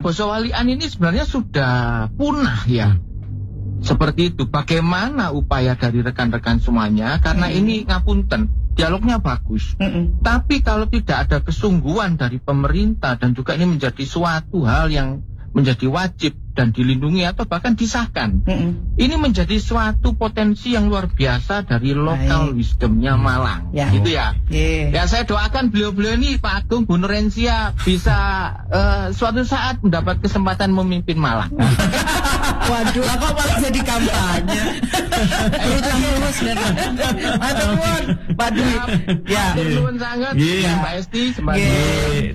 basa walian ini sebenarnya sudah punah ya. Seperti itu. Bagaimana upaya dari rekan-rekan semuanya? Karena ini ngapunten, dialognya bagus. Tapi kalau tidak ada kesungguhan dari pemerintah dan juga ini menjadi suatu hal yang menjadi wajib dan dilindungi atau bahkan disahkan. Ini menjadi suatu potensi yang luar biasa dari lokal wisdomnya Malang. Gitu ya. Ya saya doakan beliau-beliau ini Pak Agung, Bu Nurensia bisa suatu saat mendapat kesempatan memimpin Malang. Waduh, kok malah jadi kampanye? Pak Dwi. Ya. Nuwun sangat. Mbak Esti sebagai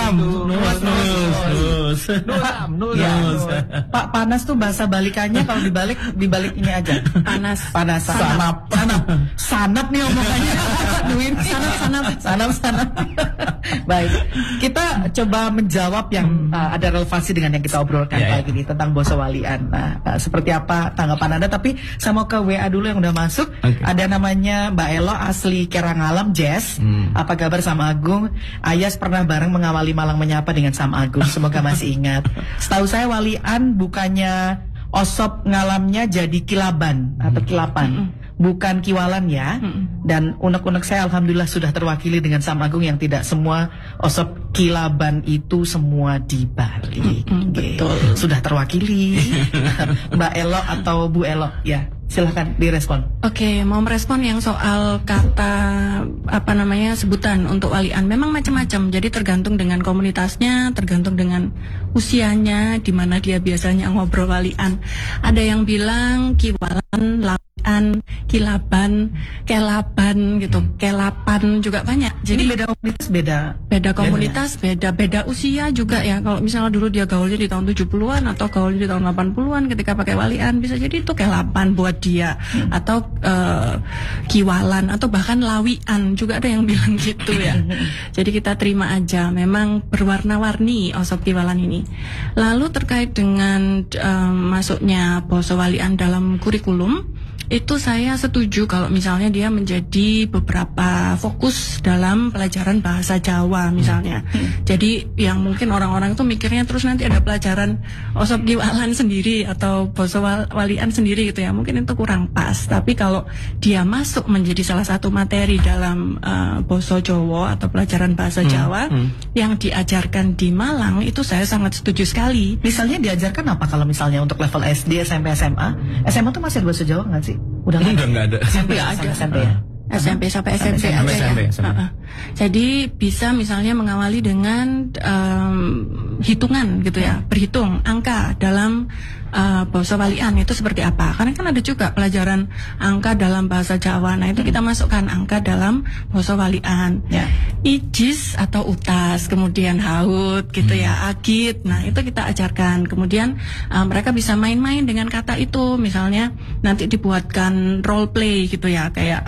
Nus. Pak, panas tuh bahasa balikannya kalau dibalik ini aja. Panas. Sanap nih omongannya. Duin. Sanap. Baik. Kita coba menjawab yang ada relevansi dengan yang kita obrolkan pagi ini tentang basa walian. Nah, seperti apa tanggapan Anda? Tapi saya mau ke WA dulu yang udah masuk. Ada namanya Mbak Elo asli Kerangalam, Jazz. Apa kabar sama Agung? Ayas pernah bareng mengawali Malang Menyapa dengan Sam Agung. Semoga masih ingat. Setahu saya walian bukannya osop ngalamnya jadi kilaban atau kilapan, bukan kiwalan ya. Dan unek-unek saya alhamdulillah sudah terwakili dengan Sam Agung yang tidak semua osop kilaban itu semua dibalik. Betul. Sudah terwakili. Mbak Elo atau Bu Elo ya. Silahkan direspon. Oke, mau merespon yang soal kata sebutan untuk walian. Memang macam-macam. Jadi tergantung dengan komunitasnya, tergantung dengan usianya, di mana dia biasanya ngobrol walian. Ada yang bilang kiwalan, lawian, kilaban, kelaban gitu, kelapan juga banyak. Jadi beda komunitas beda usia juga ya. Kalau misalnya dulu dia gaulnya di tahun 70-an atau gaulnya di tahun 80-an ketika pakai walian, bisa jadi itu kelapan buat dia atau kiwalan atau bahkan lawian juga ada yang bilang gitu ya. Jadi kita terima aja, memang berwarna-warni osop kiwalan ini. Lalu terkait dengan masuknya basa walian dalam kurikulum, itu saya setuju kalau misalnya dia menjadi beberapa fokus dalam pelajaran bahasa Jawa misalnya. Jadi yang mungkin orang-orang itu mikirnya terus nanti ada pelajaran osop kiwalan sendiri atau basa walian sendiri gitu ya. Mungkin itu kurang pas. Tapi kalau dia masuk menjadi salah satu materi dalam basa Jawa atau pelajaran bahasa Jawa yang diajarkan di Malang, itu saya sangat setuju sekali. Misalnya diajarkan apa kalau misalnya untuk level SD, SMP, SMA? SMA tuh masih ada bahasa Jawa nggak sih? Udah nggak ada. SMP aja. SMP ya. SMP sampai SMP aja ya. Jadi bisa misalnya mengawali dengan hitungan gitu ya, berhitung angka dalam bahasa walian itu seperti apa. Karena kan ada juga pelajaran angka dalam bahasa Jawa. Nah itu kita masukkan angka dalam bahasa walian. Ijis atau utas, kemudian haut gitu ya, agit. Nah itu kita ajarkan. Kemudian mereka bisa main-main dengan kata itu. Misalnya nanti dibuatkan role play gitu ya, kayak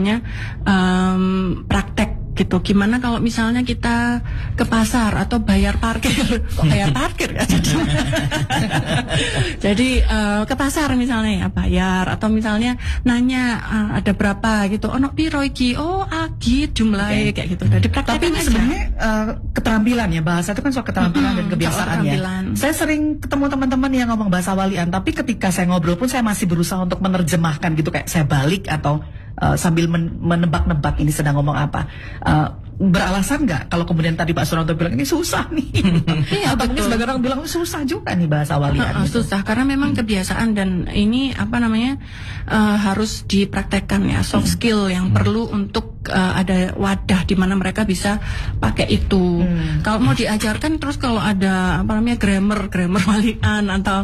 praktek gitu. Gimana kalau misalnya kita ke pasar atau bayar parkir? Bayar parkir kan? Jadi ke pasar misalnya ya bayar, atau misalnya nanya ada berapa gitu. Ono piro iki? Oh agit jumlahnya kayak gitu. Jadi tapi ini sebenarnya keterampilan ya, bahasa itu kan soal keterampilan dan kebiasaan ya. Saya sering ketemu teman-teman yang ngomong bahasa walian, tapi ketika saya ngobrol pun saya masih berusaha untuk menerjemahkan gitu, kayak saya balik atau sambil menebak-nebak ini sedang ngomong apa. Beralasan nggak kalau kemudian tadi Pak Suranto bilang ini susah nih? Iya, atau mungkin sebagian orang bilang susah juga nih bahasa walian. Susah karena memang kebiasaan, dan ini harus dipraktekkan ya, soft skill yang perlu untuk ada wadah di mana mereka bisa pakai itu. Kalau mau diajarkan terus kalau ada grammar walian atau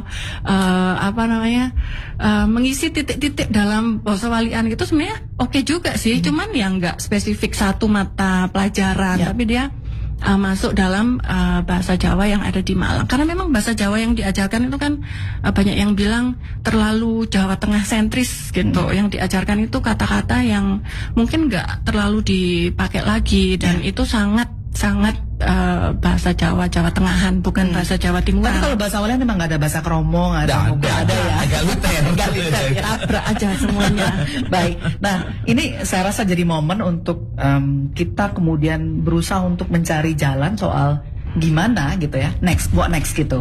mengisi titik-titik dalam bahasa walian itu sebenarnya oke juga sih, cuman yang nggak spesifik satu mata pelajaran, tapi dia masuk dalam bahasa Jawa yang ada di Malang. Karena memang bahasa Jawa yang diajarkan itu kan banyak yang bilang terlalu Jawa Tengah sentris gitu. Yang diajarkan itu kata-kata yang mungkin nggak terlalu dipakai lagi, dan itu sangat bahasa Jawa Tengahan, bukan bahasa Jawa Timuran. Tapi kalau bahasa walian memang nggak ada bahasa kromo, nggak ada ya. Agak liter. Tabrak aja semuanya. Baik. Nah, ini saya rasa jadi momen untuk kita kemudian berusaha untuk mencari jalan soal gimana gitu ya. What next gitu.